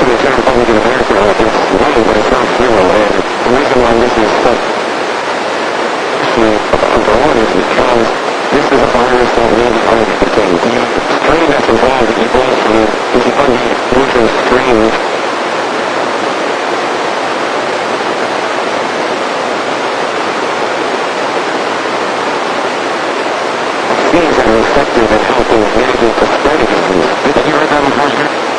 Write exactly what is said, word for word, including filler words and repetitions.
to the General Public of America, it's money, but it's not fuel. And the reason why this is such abroad is because this is a virus that really only contains. The strain that's involved in Ebola flu is the unusual strain. Things that are effective in helping mitigate the spread of disease. Have you heard that before, sir?